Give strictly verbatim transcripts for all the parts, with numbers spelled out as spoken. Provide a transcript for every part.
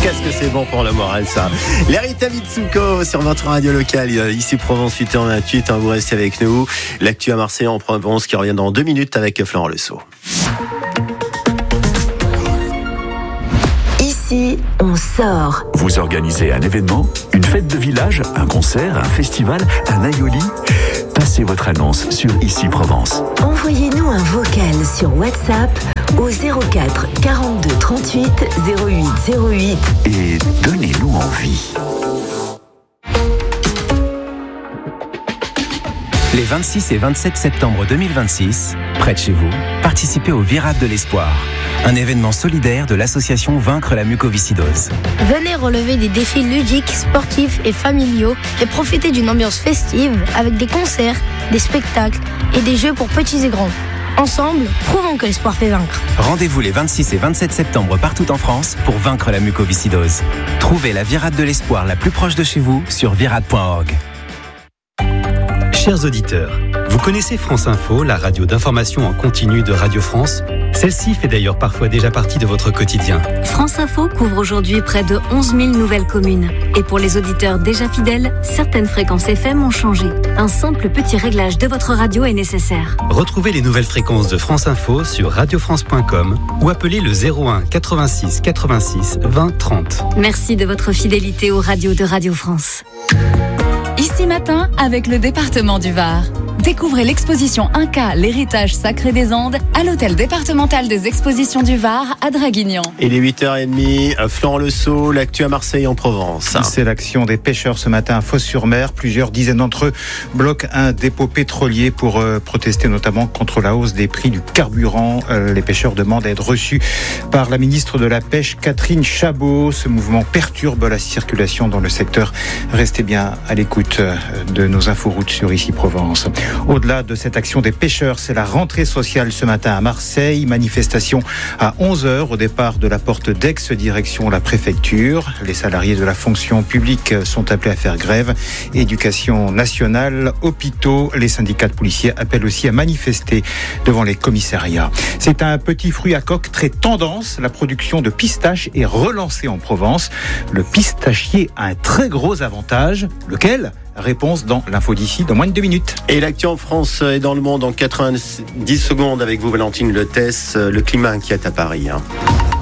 Qu'est-ce que c'est bon pour le moral, ça. L'Erita Mitsuko sur votre radio locale, ici Provence huit heures vingt-huit. Vous restez avec nous. L'actu à Marseille en Provence qui revient dans deux minutes avec Florent Lesso. Ici, on sort. Vous organisez un événement, une fête de village, un concert, un festival, un aioli. Passez votre annonce sur Ici Provence. Envoyez-nous un vocal sur WhatsApp au zéro quatre quarante-deux trente-huit zéro huit zéro huit et donnez-nous envie. Les vingt-six et vingt-sept septembre deux mille vingt-six, près de chez vous, participez au Virade de l'Espoir, un événement solidaire de l'association Vaincre la mucoviscidose. Venez relever des défis ludiques, sportifs et familiaux et profitez d'une ambiance festive avec des concerts, des spectacles et des jeux pour petits et grands. Ensemble, prouvons que l'espoir fait vaincre. Rendez-vous les vingt-six et vingt-sept septembre partout en France pour vaincre la mucoviscidose. Trouvez la Virade de l'Espoir la plus proche de chez vous sur virade point org. Chers auditeurs, vous connaissez France Info, la radio d'information en continu de Radio France ? Celle-ci fait d'ailleurs parfois déjà partie de votre quotidien. France Info couvre aujourd'hui près de onze mille nouvelles communes. Et pour les auditeurs déjà fidèles, certaines fréquences F M ont changé. Un simple petit réglage de votre radio est nécessaire. Retrouvez les nouvelles fréquences de France Info sur radio france point com ou appelez le zéro un quatre-vingt-six quatre-vingt-six vingt trente. Merci de votre fidélité aux radios de Radio France. Ici matin avec le département du Var. Découvrez l'exposition Inca, l'héritage sacré des Andes à l'hôtel départemental des expositions du Var à Draguignan. Il est huit heures trente, Florent Lesso, l'actu à Marseille en Provence. C'est l'action des pêcheurs ce matin à Fos-sur-Mer. Plusieurs dizaines d'entre eux bloquent un dépôt pétrolier pour euh, protester notamment contre la hausse des prix du carburant. Euh, les pêcheurs demandent à être reçus par la ministre de la Pêche, Catherine Chabot. Ce mouvement perturbe la circulation dans le secteur. Restez bien à l'écoute de nos inforoutes sur Ici Provence. Au-delà de cette action des pêcheurs, c'est la rentrée sociale ce matin à Marseille. Manifestation à onze heures au départ de la porte d'Aix, direction la préfecture. Les salariés de la fonction publique sont appelés à faire grève. Éducation nationale, hôpitaux, les syndicats de policiers appellent aussi à manifester devant les commissariats. C'est un petit fruit à coque très tendance. La production de pistaches est relancée en Provence. Le pistachier a un très gros avantage. Lequel ? Réponse dans l'info d'ici, dans moins de deux minutes. Et l'actu en France et dans le monde en quatre-vingt-dix secondes avec vous, Valentine Lettès. Le climat inquiète à Paris. Hein.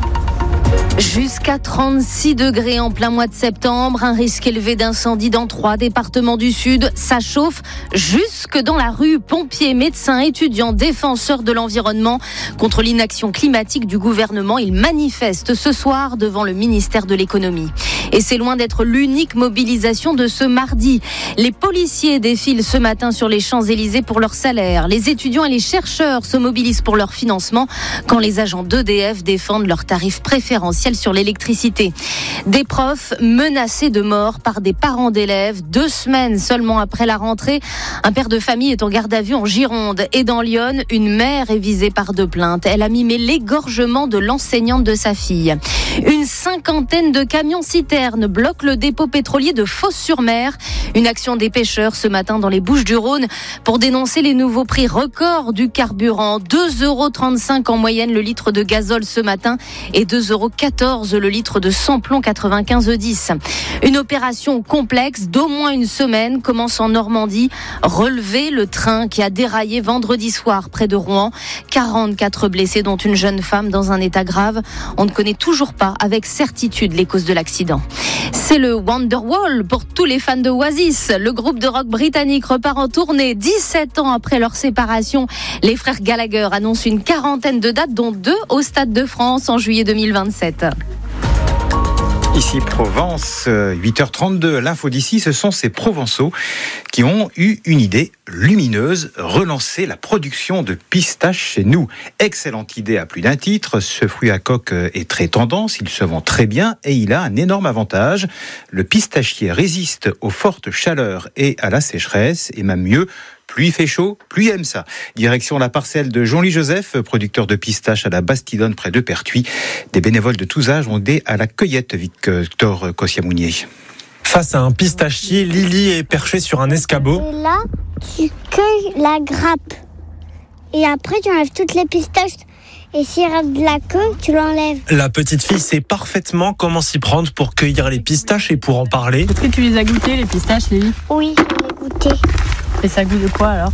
Jusqu'à trente-six degrés en plein mois de septembre, un risque élevé d'incendie dans trois départements du Sud. Ça chauffe jusque dans la rue. Pompiers, médecins, étudiants, défenseurs de l'environnement contre l'inaction climatique du gouvernement. Ils manifestent ce soir devant le ministère de l'économie. Et c'est loin d'être l'unique mobilisation de ce mardi. Les policiers défilent ce matin sur les Champs-Élysées pour leur salaire. Les étudiants et les chercheurs se mobilisent pour leur financement quand les agents d'E D F défendent leurs tarifs préférentiels sur l'électricité. Des profs menacés de mort par des parents d'élèves. Deux semaines seulement après la rentrée, un père de famille est en garde à vue en Gironde. Et dans l'Yonne, une mère est visée par deux plaintes. Elle a mimé l'égorgement de l'enseignante de sa fille. Une cinquantaine de camions-citernes bloquent le dépôt pétrolier de Fos-sur-Mer. Une action des pêcheurs ce matin dans les Bouches-du-Rhône pour dénoncer les nouveaux prix records du carburant. deux euros trente-cinq en moyenne le litre de gazole ce matin et deux euros quatorze le litre de samplon quatre-vingt-quinze dix. Une opération complexe d'au moins une semaine commence en Normandie. Relever le train qui a déraillé vendredi soir près de Rouen. quarante-quatre blessés dont une jeune femme dans un état grave. On ne connaît toujours pas avec certitude les causes de l'accident. C'est le Wonderwall pour tous les fans de Oasis. Le groupe de rock britannique repart en tournée dix-sept ans après leur séparation. Les frères Gallagher annoncent une quarantaine de dates, dont deux au Stade de France en juillet deux mille vingt-sept. Ici Provence, huit heures trente-deux, l'info d'ici, ce sont ces Provençaux qui ont eu une idée lumineuse, relancer la production de pistaches chez nous. Excellente idée à plus d'un titre, ce fruit à coque est très tendance, il se vend très bien et il a un énorme avantage. Le pistachier résiste aux fortes chaleurs et à la sécheresse, et même mieux, plus il fait chaud, plus il aime ça. Direction la parcelle de Jean-Louis Joseph, producteur de pistaches à la Bastidonne près de Pertuis. Des bénévoles de tous âges ont aidé à la cueillette, Victor Cossiamounier. Face à un pistachier, Lily est perchée sur un escabeau. Et là, tu cueilles la grappe. Et après, tu enlèves toutes les pistaches Et s'il reste de la queue, tu l'enlèves. La petite fille sait parfaitement comment s'y prendre pour cueillir les pistaches et pour en parler. Est-ce que tu les as goûtés, les pistaches, Lily? Oui, je l'ai goûté. Et ça goûte de quoi alors?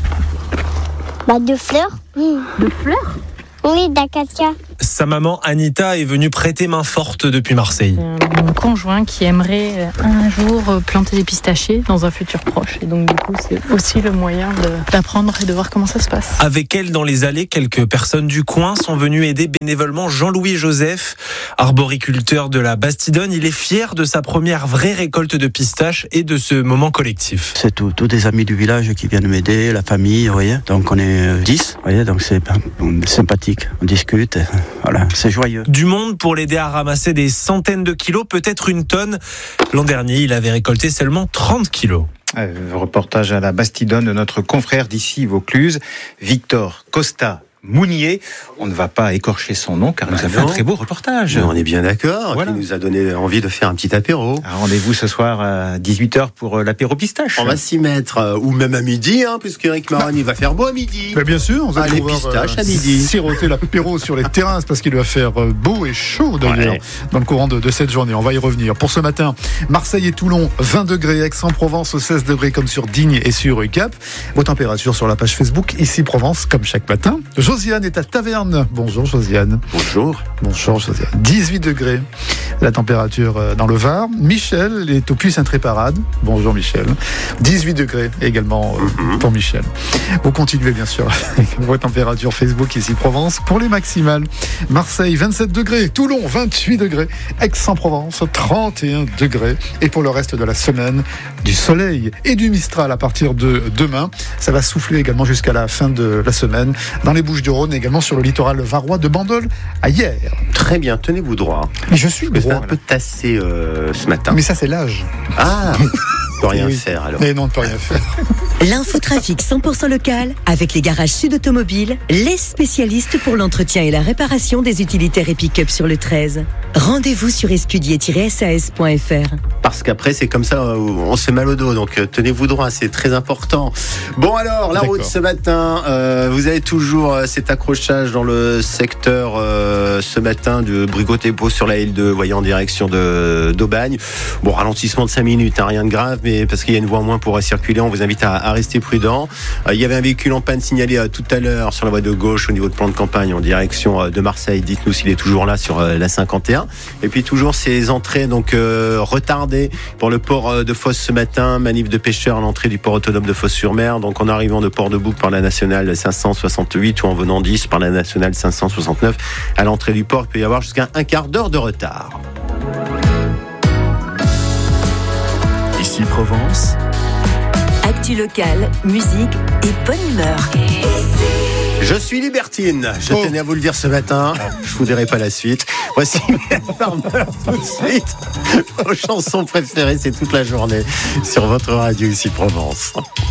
Bah, de fleurs. De fleurs? Oui, d'acacia. Sa maman Anita est venue prêter main forte depuis Marseille. Mon conjoint qui aimerait un jour planter des pistachiers dans un futur proche. Et donc du coup, c'est aussi le moyen de, d'apprendre et de voir comment ça se passe. Avec elle dans les allées, quelques personnes du coin sont venues aider bénévolement Jean-Louis Joseph, arboriculteur de la Bastidonne. Il est fier de sa première vraie récolte de pistaches et de ce moment collectif. C'est tout, tous des amis du village qui viennent m'aider, la famille, vous voyez. Donc on est dix, vous voyez, donc c'est sympathique. On discute, voilà, c'est joyeux. Du monde pour l'aider à ramasser des centaines de kilos, peut-être une tonne. L'an dernier, il avait récolté seulement trente kilos. Euh, reportage à la Bastidonne de notre confrère d'ici Vaucluse, Victor Costa Mounier. On ne va pas écorcher son nom car il bah nous a non. fait un très beau reportage. Mais on est bien d'accord, voilà. Il nous a donné envie de faire un petit apéro. Un rendez-vous ce soir à dix-huit heures pour l'apéro pistache. On va s'y mettre, ou même à midi, hein, puisque Eric Maroni va faire beau à midi. Mais bien sûr, on va les pistaches euh, à midi. Siroter l'apéro sur les terrasses parce qu'il va faire beau et chaud d'ailleurs ouais. dans le courant de, de cette journée. On va y revenir. Pour ce matin, Marseille et Toulon, vingt degrés, Aix-en-Provence, seize degrés comme sur Digne et sur Ucap. Vos températures sur la page Facebook, ici Provence, comme chaque matin. Josiane est à Taverne. Bonjour Josiane. Bonjour. Bonjour Josiane. dix-huit degrés, la température dans le Var. Michel est au Puy-Saint-Tréparade. Bonjour Michel. dix-huit degrés également mm-hmm. pour Michel. Vous continuez bien sûr avec vos températures Facebook ici Provence. Pour les maximales, Marseille vingt-sept degrés, Toulon vingt-huit degrés, Aix-en-Provence trente et un degrés. Et pour le reste de la semaine, du soleil et du Mistral à partir de demain. Ça va souffler également jusqu'à la fin de la semaine dans les Bouches-du-Rhône, également sur le littoral varois de Bandol à hier. Très bien, tenez-vous droit. Mais je suis droit. un peu tassé euh, ce matin. Mais ça c'est l'âge. Ah, on peut rien oui. faire alors. Mais non, on ne peut rien faire. L'infotrafic cent pour cent local avec les garages Sud Automobile, les spécialistes pour l'entretien et la réparation des utilitaires et pick-up sur le treize. Rendez-vous sur escudier tiret s a s point f r. Parce qu'après c'est comme ça, on se fait mal au dos, donc tenez-vous droit, c'est très important. Bon alors, la D'accord. route ce matin, euh, vous avez toujours euh, cet accrochage dans le secteur euh, ce matin de Brigot-Épau sur la L deux, voyez en direction de, d'Aubagne. Bon, ralentissement de cinq minutes, hein, rien de grave, mais parce qu'il y a une voie en moins pour circuler, on vous invite à, à rester prudent. Euh, il y avait un véhicule en panne signalé euh, tout à l'heure sur la voie de gauche au niveau de plan de campagne en direction euh, de Marseille. Dites-nous s'il est toujours là sur euh, la cinquante et un. Et puis toujours ces entrées donc euh, retardées pour le port euh, de Fos ce matin, manif de pêcheurs à l'entrée du port autonome de Fos-sur-Mer. Donc en arrivant de Port-de-Bouc par la nationale cinq cent soixante-huit ou en venant d'Is par la nationale cinq cent soixante-neuf à l'entrée du port, il peut y avoir jusqu'à un quart d'heure de retard. Ici Provence. Actu local, musique et bonne humeur. Je suis libertine, je tenais à vous le dire ce matin, je vous dirai pas la suite. Voici Mylène Farmer tout de suite. Vos chansons préférées, c'est toute la journée sur votre radio ici Provence.